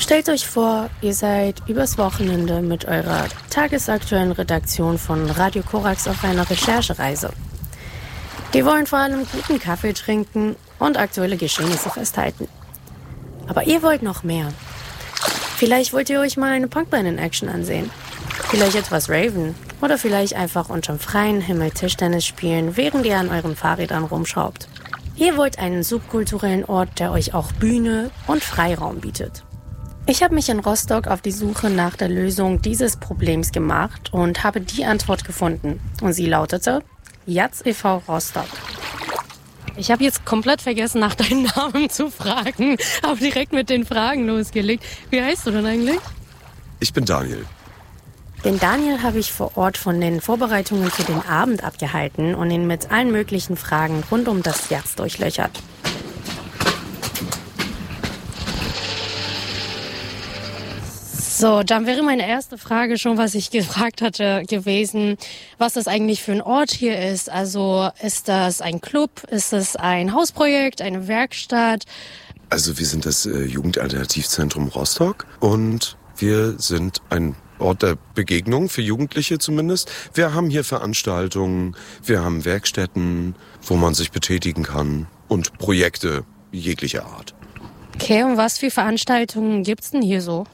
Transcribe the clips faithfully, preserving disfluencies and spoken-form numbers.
Stellt euch vor, ihr seid übers Wochenende mit eurer tagesaktuellen Redaktion von Radio Korax auf einer Recherchereise. Die wollen vor allem guten Kaffee trinken und aktuelle Geschehnisse festhalten. Aber ihr wollt noch mehr. Vielleicht wollt ihr euch mal eine Punkband in Action ansehen. Vielleicht etwas raven. Oder vielleicht einfach unterm freien Himmel Tischtennis spielen, während ihr an euren Fahrrädern rumschraubt. Ihr wollt einen subkulturellen Ort, der euch auch Bühne und Freiraum bietet. Ich habe mich in Rostock auf die Suche nach der Lösung dieses Problems gemacht und habe die Antwort gefunden. Und sie lautete Jatz e V Rostock. Ich habe jetzt komplett vergessen, nach deinem Namen zu fragen, aber direkt mit den Fragen losgelegt. Wie heißt du denn eigentlich? Ich bin Daniel. Den Daniel habe ich vor Ort von den Vorbereitungen für den Abend abgehalten und ihn mit allen möglichen Fragen rund um das Jatz durchlöchert. So, dann wäre meine erste Frage schon, was ich gefragt hatte, gewesen, was das eigentlich für ein Ort hier ist. Also ist das ein Club, ist das ein Hausprojekt, eine Werkstatt? Also wir sind das äh, Jugendalternativzentrum Rostock und wir sind ein Ort der Begegnung für Jugendliche zumindest. Wir haben hier Veranstaltungen, wir haben Werkstätten, wo man sich betätigen kann und Projekte jeglicher Art. Okay, und was für Veranstaltungen gibt's denn hier so?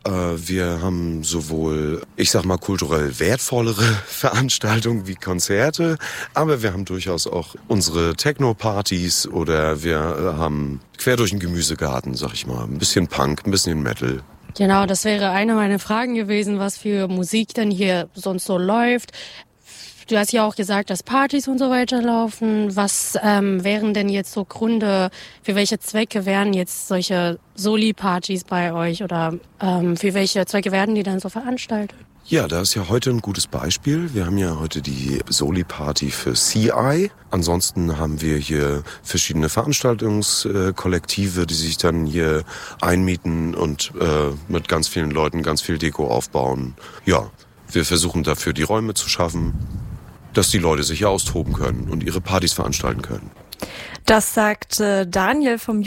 Wir haben sowohl, ich sag mal, kulturell wertvollere Veranstaltungen wie Konzerte, aber wir haben durchaus auch unsere Techno-Partys oder wir haben quer durch den Gemüsegarten, sag ich mal, ein bisschen Punk, ein bisschen Metal. Genau, das wäre eine meiner Fragen gewesen, was für Musik denn hier sonst so läuft. Du hast ja auch gesagt, dass Partys und so weiter laufen. Was ähm, wären denn jetzt so Gründe, für welche Zwecke wären jetzt solche Soli-Partys bei euch oder ähm, für welche Zwecke werden die dann so veranstaltet? Ja, da ist ja heute ein gutes Beispiel. Wir haben ja heute die Soli-Party für C I. Ansonsten haben wir hier verschiedene Veranstaltungskollektive, die sich dann hier einmieten und äh, mit ganz vielen Leuten ganz viel Deko aufbauen. Ja, wir versuchen dafür die Räume zu schaffen, dass die Leute sich hier austoben können und ihre Partys veranstalten können. Das sagt äh, Daniel vom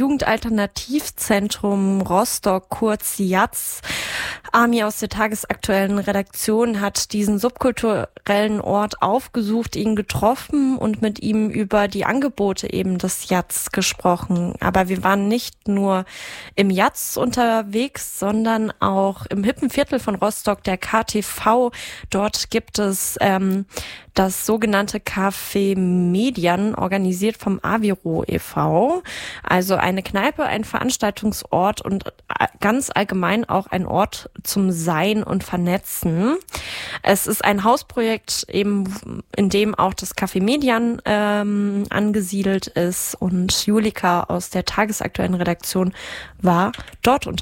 Jugendalternativzentrum Rostock, kurz Jatz. Ami aus der tagesaktuellen Redaktion hat diesen subkulturellen Ort aufgesucht, ihn getroffen und mit ihm über die Angebote eben des Jatz gesprochen. Aber wir waren nicht nur im Jatz unterwegs, sondern auch im hippen Viertel von Rostock, der K T V. Dort gibt es ähm, das sogenannte Café Median, organisiert vom Aviro e V. Also eine Kneipe, ein Veranstaltungsort und ganz allgemein auch ein Ort zum Sein und Vernetzen. Es ist ein Hausprojekt, eben in dem auch das Café Median ähm, angesiedelt ist, und Julika aus der tagesaktuellen Redaktion war dort unterwegs.